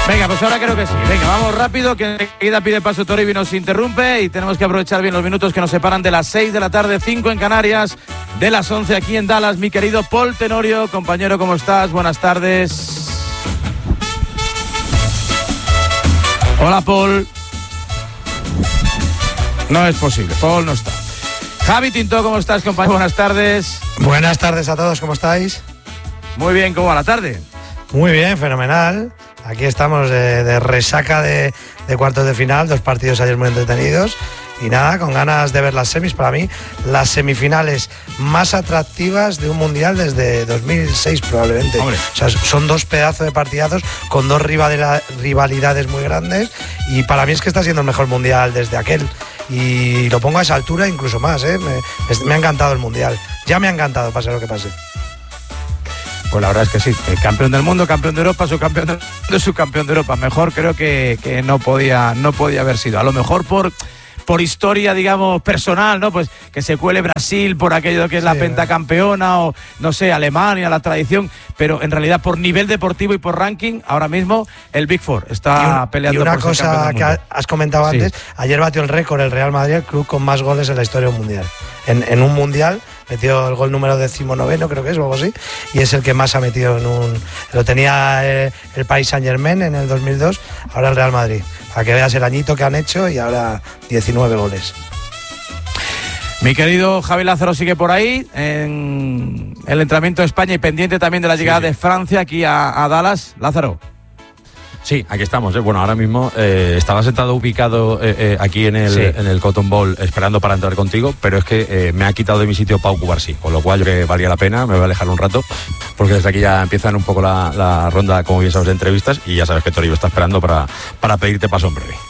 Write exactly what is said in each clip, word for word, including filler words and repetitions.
Venga, pues ahora creo que sí. Venga, vamos rápido, que enseguida pide paso Toribio y nos interrumpe y tenemos que aprovechar bien los minutos que nos separan de las seis de la tarde, cinco en Canarias, de las once aquí en Dallas. Mi querido Pol Tenorio, compañero, ¿cómo estás? Buenas tardes. Hola, Paul. No es posible, Paul no está. Javi Tinto, ¿cómo estás, compañero? Buenas tardes. Buenas tardes a todos, ¿cómo estáis? Muy bien, ¿cómo va la tarde? Muy bien, fenomenal. Aquí estamos de, de resaca de, de cuartos de final, dos partidos ayer muy entretenidos. Y nada, con ganas de ver las semis. Para mí, las semifinales más atractivas de un mundial desde dos mil seis probablemente. Hombre. O sea, son dos pedazos de partidazos con dos rivalidades muy grandes. Y para mí es que está siendo el mejor mundial desde aquel. Y lo pongo a esa altura incluso más, ¿eh? Me, me ha encantado el mundial. Ya me ha encantado, pase lo que pase. Pues la verdad es que sí, el campeón del mundo, campeón de Europa, subcampeón del mundo, subcampeón de Europa. Mejor creo que, que no podía, no podía haber sido. A lo mejor por, por historia, digamos, personal, ¿no? Pues que se cuele Brasil por aquello que es sí, la pentacampeona o, no sé, Alemania, la tradición. Pero en realidad por nivel deportivo y por ranking, ahora mismo el Big Four está y un, peleando por ser campeón del mundo. Y una cosa que has comentado sí. antes, ayer batió el récord el Real Madrid, el club con más goles en la historia de un mundial. En, en un mundial metió el gol número decimonoveno, creo que es, o algo así, y es el que más ha metido en un... Lo tenía el, el Paris Saint-Germain en el dos mil dos, ahora el Real Madrid. Para que veas el añito que han hecho y ahora diecinueve goles. Mi querido Javi Lázaro sigue por ahí en el entrenamiento de España y pendiente también de la llegada sí, sí. de Francia aquí a, a Dallas. Lázaro. Sí, aquí estamos. ¿eh? Bueno, ahora mismo eh, estaba sentado ubicado eh, eh, aquí en el, sí. en el Cotton Bowl esperando para entrar contigo, pero es que eh, me ha quitado de mi sitio Pau Cubarsí, con lo cual yo creo que valía la pena, me voy a alejar un rato, porque desde aquí ya empiezan un poco la, la ronda, como bien sabes, de entrevistas y ya sabes que Toribio está esperando para, para pedirte paso en breve.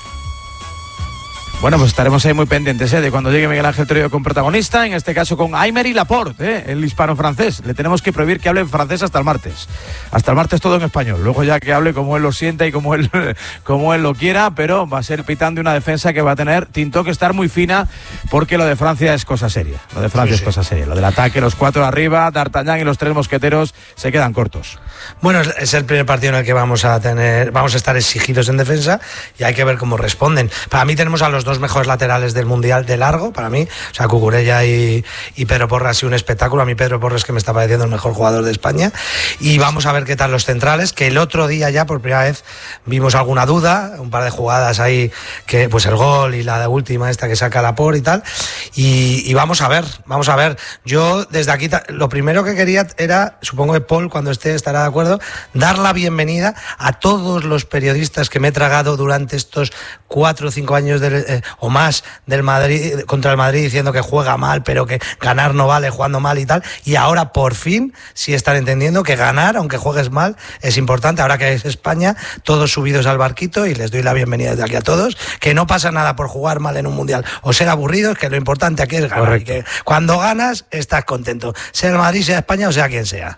Bueno, pues estaremos ahí muy pendientes ¿eh? de cuando llegue Miguel Ángel Toribio con protagonista, en este caso con Aymeric Laporte, ¿eh? el hispano-francés. Le tenemos que prohibir que hable en francés hasta el martes. Hasta el martes todo en español. Luego ya que hable como él lo sienta y como él, como él lo quiera, pero va a ser pitán de una defensa que va a tener Tinto que estar muy fina, porque lo de Francia es cosa seria. Lo de Francia sí, sí. es cosa seria. Lo del ataque, los cuatro arriba, D'Artagnan y los tres mosqueteros se quedan cortos. Bueno, es el primer partido en el que vamos a tener, vamos a estar exigidos en defensa y hay que ver cómo responden. Para mí tenemos a los dos mejores laterales del mundial de largo, para mí, o sea, Cucurella y, y Pedro Porro ha sido un espectáculo. A mí Pedro Porro es que me está pareciendo el mejor jugador de España. Y vamos a ver qué tal los centrales, que el otro día ya por primera vez vimos alguna duda, un par de jugadas ahí, que pues el gol y la última esta que saca Laporte y tal, y, y vamos a ver, vamos a ver. Yo desde aquí, lo primero que quería era, supongo que Paul cuando esté estará de acuerdo, dar la bienvenida a todos los periodistas que me he tragado durante estos cuatro o cinco años de, eh, o más del Madrid contra el Madrid diciendo que juega mal, pero que ganar no vale, jugando mal y tal, y ahora por fin sí están entendiendo que ganar, aunque juegues mal, es importante. Ahora que es España, todos subidos al barquito, y les doy la bienvenida desde aquí a todos, que no pasa nada por jugar mal en un mundial o ser aburridos, que lo importante aquí es ganar. Correcto. Y que cuando ganas estás contento, sea el Madrid, sea España o sea quien sea.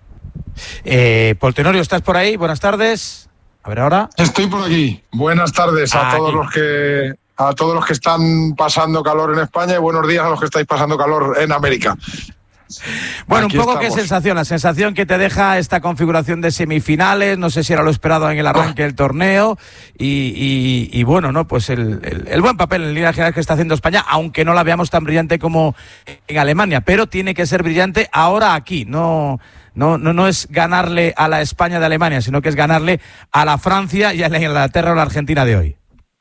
Eh, Pol Tenorio, ¿estás por ahí? Buenas tardes. A ver ahora. Estoy por aquí. Buenas tardes a ah, todos aquí. los que a todos los que están pasando calor en España y buenos días a los que estáis pasando calor en América. Bueno, Aquí un poco estamos. qué sensación, la sensación que te deja esta configuración de semifinales, no sé si era lo esperado en el arranque del torneo y, y, y bueno, no, pues el, el, el buen papel en línea general que está haciendo España, aunque no la veamos tan brillante como en Alemania, pero tiene que ser brillante ahora aquí, no... No, no, no es ganarle a la España de Alemania, sino que es ganarle a la Francia y a la Inglaterra o la Argentina de hoy.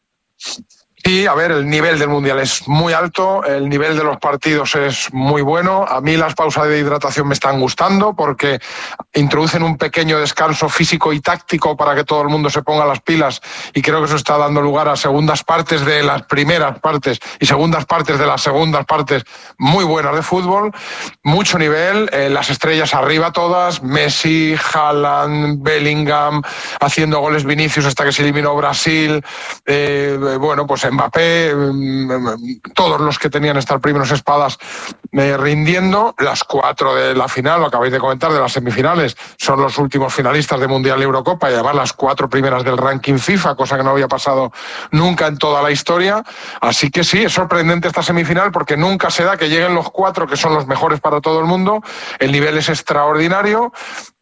Sí, a ver, el nivel del Mundial es muy alto, el nivel de los partidos es muy bueno. A mí las pausas de hidratación me están gustando porque introducen un pequeño descanso físico y táctico para que todo el mundo se ponga las pilas, y creo que eso está dando lugar a segundas partes de las primeras partes y segundas partes de las segundas partes muy buenas de fútbol. Mucho nivel, eh, las estrellas arriba todas, Messi, Haaland, Bellingham, haciendo goles Vinicius hasta que se eliminó Brasil, eh, bueno, pues Mbappé, todos los que tenían estas primeras espadas eh, rindiendo. Las cuatro de la final, lo acabáis de comentar, de las semifinales, son los últimos finalistas de Mundial y Eurocopa, y además las cuatro primeras del ranking FIFA, cosa que no había pasado nunca en toda la historia. Así que sí, es sorprendente esta semifinal porque nunca se da que lleguen los cuatro que son los mejores para todo el mundo. El nivel es extraordinario.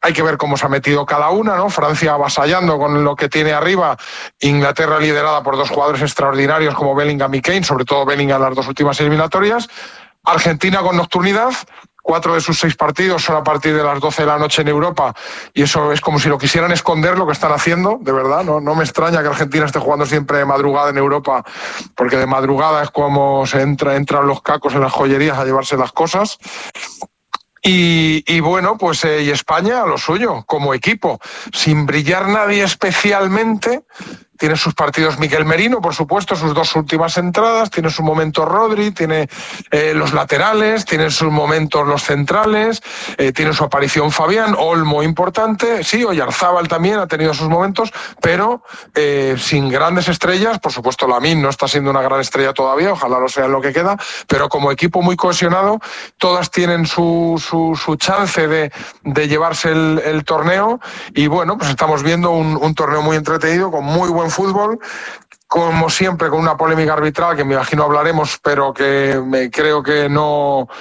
Hay que ver cómo se ha metido cada una, ¿no? Francia avasallando con lo que tiene arriba, Inglaterra liderada por dos jugadores extraordinarios como Bellingham y Kane, sobre todo Bellingham en las dos últimas eliminatorias, Argentina con nocturnidad. Cuatro de sus seis partidos son a partir de las doce de la noche en Europa y eso es como si lo quisieran esconder lo que están haciendo, de verdad. No, no me extraña que Argentina esté jugando siempre de madrugada en Europa, porque de madrugada es como se entra, entran los cacos en las joyerías a llevarse las cosas. Y, y bueno, pues eh, y España a lo suyo, como equipo, sin brillar nadie especialmente. Tiene sus partidos Miquel Merino, por supuesto, sus dos últimas entradas, tiene su momento Rodri, tiene eh, los laterales, tiene sus momentos los centrales, eh, tiene su aparición Fabián, Olmo importante, sí, Oyarzábal también ha tenido sus momentos, pero eh, sin grandes estrellas. Por supuesto, Lamine no está siendo una gran estrella todavía, ojalá lo sea en lo que queda, pero como equipo muy cohesionado, todas tienen su, su, su chance de, de llevarse el, el torneo y bueno, pues estamos viendo un, un torneo muy entretenido, con muy buen fútbol, como siempre con una polémica arbitral que me imagino hablaremos, pero que me creo que no,